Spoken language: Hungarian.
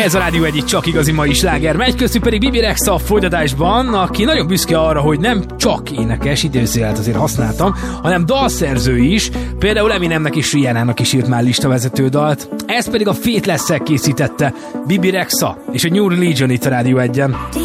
Ez a Rádió egyik csak igazi mai sláger megy, köztük pedig Bibi Rexha a folytatásban, aki nagyon büszke arra, hogy nem csak énekes, időzőjelet azért használtam, hanem dalszerző is, például Eminemnek és Rihannának is írt már listavezető dalt. Ez pedig a Faithless-szel készítette Bibi Rexha és a New Religion itt a Rádió 1-en.